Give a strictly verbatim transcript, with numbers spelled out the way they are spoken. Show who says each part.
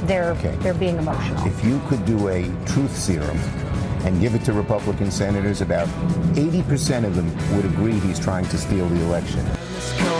Speaker 1: they're
Speaker 2: Okay.
Speaker 1: they're being emotional.
Speaker 2: If you could do a truth serum and give it to Republican senators, about eighty percent of them would agree he's trying to steal the election.